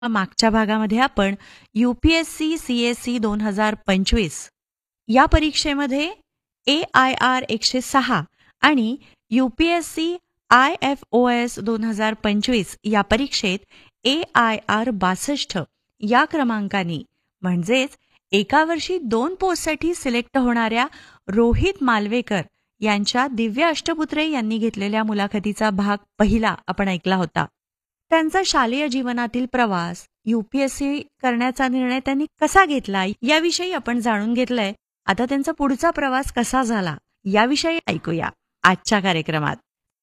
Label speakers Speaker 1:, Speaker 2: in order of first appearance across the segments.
Speaker 1: मागच्या भागामध्ये आपण UPSC CSE 2025 या परीक्षेमध्ये AIR 106 आणि UPSC IFOS 2025 या परीक्षेत AIR 62 या क्रमांकाने म्हणजेच एका वर्षी 2 पोस्टसाठी सिलेक्ट होणाऱ्या रोहित मालवेकर यांच्या दिव्य अष्टपुत्रे यांनी घेतलेल्या मुलाखतीचा भाग पहिला आपण ऐकला होता. त्यांचा शालेय जीवनातील प्रवास, UPSC करण्याचा निर्णय त्यांनी कसा घेतला याविषयी आपण जाणून घेतलंय. आता त्यांचा पुढचा प्रवास कसा झाला याविषयी ऐकूया आजच्या कार्यक्रमात.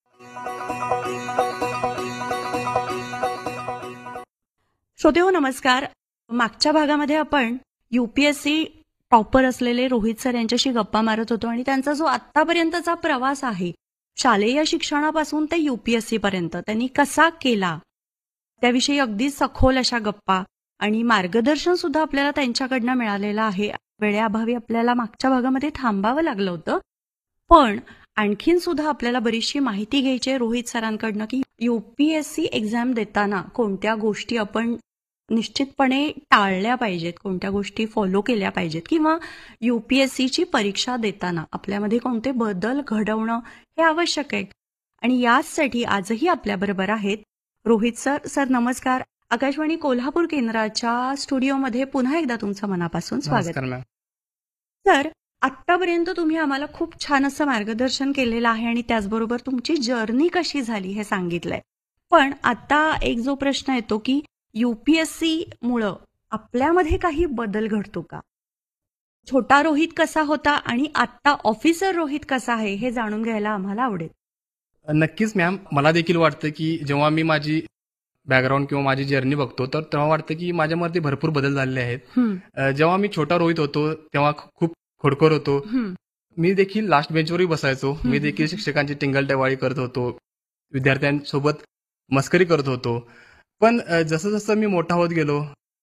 Speaker 1: श्रोतेहो नमस्कार. मागच्या भागामध्ये आपण UPSC टॉपर असलेले रोहित सर यांच्याशी गप्पा मारत होतो आणि त्यांचा जो आतापर्यंतचा प्रवास आहे शालेय शिक्षणापासून ते UPSC पर्यंत त्यांनी कसा केला त्याविषयी अगदी सखोल अशा गप्पा आणि मार्गदर्शन सुद्धा आपल्याला त्यांच्याकडनं मिळालेलं आहे. वेळेअभावी आपल्याला मागच्या भागामध्ये थांबावं लागलं होतं, पण आणखीन सुद्धा आपल्याला बरीचशी माहिती घ्यायची आहे रोहित सरांकडनं की UPSC एक्झाम देताना कोणत्या गोष्टी आपण निश्चितपणे टाळल्या पाहिजेत, कोणत्या गोष्टी फॉलो केल्या पाहिजेत किंवा UPSCची परीक्षा देताना आपल्यामध्ये कोणते बदल घडवणं हे आवश्यक आहे. आणि याचसाठी आजही आपल्याबरोबर आहेत रोहित सर. सर नमस्कार. आकाशवाणी कोल्हापूर केंद्राच्या स्टुडिओमध्ये पुन्हा एकदा तुमचं मनापासून स्वागत. सर आत्तापर्यंत तुम्ही आम्हाला खूप छान असं मार्गदर्शन केलेलं आहे आणि त्याचबरोबर तुमची जर्नी कशी झाली हे सांगितलंय. पण आता एक जो प्रश्न येतो की UPSC मुळे आपल्यामध्ये काही बदल घडतो का? छोटा रोहित कसा होता आणि आता ऑफिसर रोहित कसा आहे हे जाणून घ्यायला आम्हाला आवडेल.
Speaker 2: नक्कीच मॅम. मला देखील वाटतं की जेव्हा मी माझी बॅकग्राऊंड किंवा माझी जर्नी बघतो तर तेव्हा वाटतं की माझ्यामध्ये भरपूर बदल झालेले आहेत. जेव्हा मी छोटा रोहित होतो तेव्हा खूप खोडकर होतो. मी देखील लास्ट बेंचवरही बसायचो. मी देखील शिक्षकांची टिंगलटवाळी करत होतो, विद्यार्थ्यांसोबत मस्करी करत होतो. पण जसं जसं मी मोठा होत गेलो,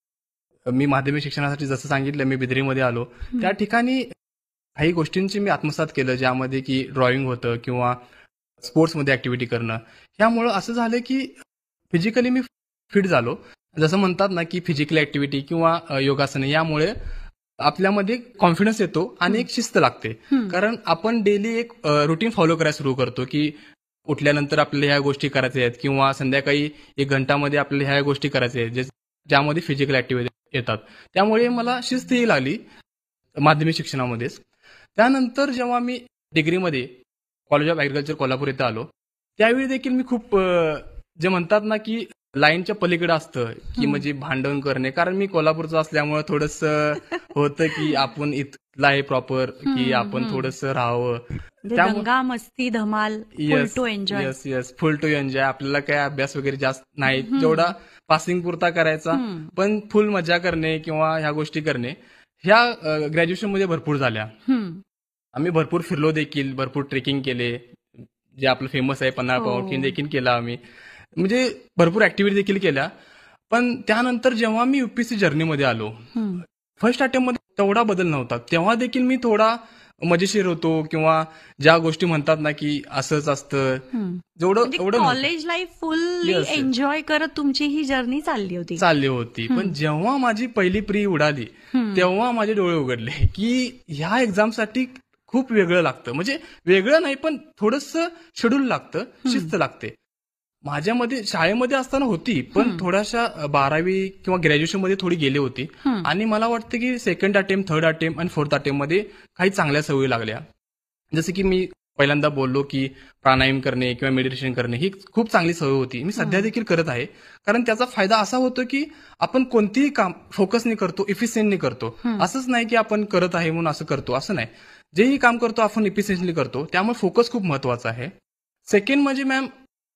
Speaker 2: मी माध्यमिक शिक्षणासाठी जसं सांगितलं मी बिदरीमध्ये आलो, त्या ठिकाणी काही गोष्टींची मी आत्मसात केलं, ज्यामध्ये की ड्रॉइंग होतं किंवा स्पोर्ट्समध्ये ऍक्टिव्हिटी करणं. ह्यामुळं असं झालं की फिजिकली मी फिट झालो. जसं म्हणतात ना की फिजिकल ऍक्टिव्हिटी किंवा योगासने यामुळे आपल्यामध्ये कॉन्फिडन्स येतो आणि एक शिस्त लागते. कारण आपण डेली एक रुटीन फॉलो करायला सुरू करतो की उठल्यानंतर आपल्याला ह्या गोष्टी करायच्या आहेत किंवा संध्याकाळी 1 घंटामध्ये आपल्याला ह्या गोष्टी करायच्या आहेत ज्यामध्ये फिजिकल ऍक्टिव्हिटी येतात. त्यामुळे मला शिस्त ही लागली माध्यमिक शिक्षणामध्येच. त्यानंतर जेव्हा मी डिग्रीमध्ये कॉलेज ऑफ ऍग्रिकल्चर कोल्हापूर इथं आलो त्यावेळी देखील मी खूप जे म्हणतात ना की लाईनच्या पलीकडे असतं की म्हणजे भांडण करणे. कारण मी कोल्हापूरचं असल्यामुळे थोडंसं होतं की आपण इथला आहे प्रॉपर की आपण थोडंसं राहावं.
Speaker 1: दंगा मस्ती धमाल, फुल to enjoy.
Speaker 2: Yes full to enjoy. आपल्याला काय अभ्यास वगैरे जास्त नाही, जेवढा पासिंग पुरता करायचा, पण फुल मजा करणे किंवा ह्या गोष्टी करणे ह्या ग्रॅज्युएशन मध्ये भरपूर झाल्या. आम्ही भरपूर फिरलो देखील, भरपूर ट्रेकिंग केले, जे आपलं फेमस आहे पन्हाळ पाऊंड देखील केला आम्ही, म्हणजे भरपूर ऍक्टिव्हिटी देखील केल्या. पण त्यानंतर जेव्हा मी UPSC जर्नीमध्ये आलो, फर्स्ट अटेम्प्ट मध्ये तेवढा बदल नव्हता. तेव्हा देखील मी थोडा मजेशीर होतो किंवा ज्या गोष्टी म्हणतात ना की असंच असतं, जेवढं
Speaker 1: कॉलेज लाईफ फुल एन्जॉय करत तुमची ही जर्नी चालली होती.
Speaker 2: पण जेव्हा माझी पहिली प्री उडाली तेव्हा माझे डोळे उघडले की ह्या एक्झामसाठी खूप वेगळं लागतं. म्हणजे वेगळं नाही पण थोडंसं शेड्यूल लागतं, शिस्त लागते. माझ्यामध्ये शाळेमध्ये असताना होती पण थोड्याशा 12वी किंवा ग्रॅज्युएशन मध्ये थोडी गेली होती. आणि मला वाटतं की सेकंड अटेम्प्ट, थर्ड अटेम्प्ट आणि फोर्थ अटेम्प्ट मध्ये काही चांगल्या सवयी लागल्या. जसं की मी पहिल्यांदा बोललो की प्राणायाम करणे किंवा मेडिटेशन करणे ही खूप चांगली सवय होती. मी सध्या देखील करत आहे. कारण त्याचा फायदा असा होतो की आपण कोणतीही काम फोकसने करतो, इफिशियंटली करतो. असंच नाही की आपण करत आहे म्हणून असं करतो, असं नाही. जेही काम करतो आपण इफिशियंटली करतो, त्यामुळे फोकस खूप महत्वाचा आहे. सेकंड म्हणजे मॅम,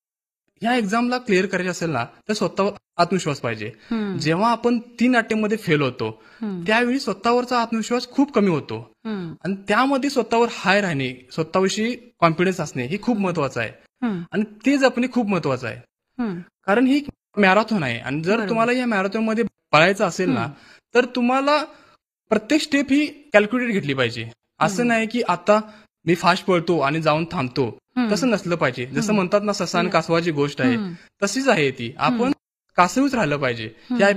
Speaker 2: ह्या एक्झामला क्लिअर करायची असेल ना तर स्वतःवर आत्मविश्वास पाहिजे. जेव्हा आपण 3 अटेम्प्ट मध्ये फेल होतो त्यावेळी स्वतःवरचा आत्मविश्वास खूप कमी होतो आणि त्यामध्ये स्वतःवर हाय राहणे, स्वतःविषयी कॉन्फिडन्स असणे हे खूप महत्वाचं आहे आणि ते जपणे खूप महत्वाचं आहे. कारण ही मॅरेथॉन आहे आणि जर तुम्हाला या मॅरेथॉन मध्ये पळायचं असेल ना तर तुम्हाला प्रत्येक स्टेप ही कॅल्क्युलेट घेतली पाहिजे. असं नाही की आता मी फास्ट पळतो आणि जाऊन थांबतो, तसं नसलं पाहिजे. जसं म्हणतात ना ससा आणि कासवाची गोष्ट आहे, तशीच आहे ती. आपण कासवीच राहिलं पाहिजे. ह्या